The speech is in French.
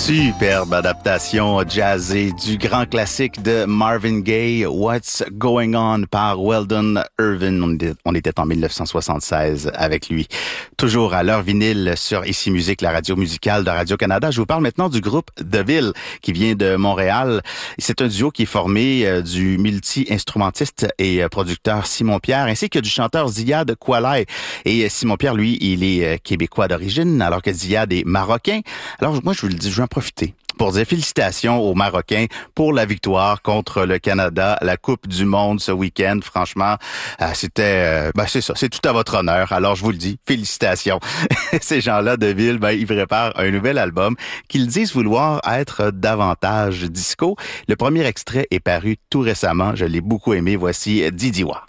Superbe adaptation jazzée du grand classique de Marvin Gaye, What's Going On par Weldon Irvin. On était en 1976 avec lui. Toujours à l'heure vinyle sur Ici Musique, la radio musicale de Radio-Canada. Je vous parle maintenant du groupe The Ville qui vient de Montréal. C'est un duo qui est formé du multi-instrumentiste et producteur Simon Pierre ainsi que du chanteur Ziad Koualay. Et Simon Pierre, lui, il est québécois d'origine alors que Ziad est marocain. Alors moi, je vous le dis, je vais en profiter pour dire félicitations aux Marocains pour la victoire contre le Canada, la Coupe du Monde ce week-end. Franchement, c'est ça, c'est tout à votre honneur. Alors je vous le dis, félicitations. Ces gens-là de Ville, ils préparent un nouvel album qu'ils disent vouloir être davantage disco. Le premier extrait est paru tout récemment. Je l'ai beaucoup aimé. Voici Didiwa.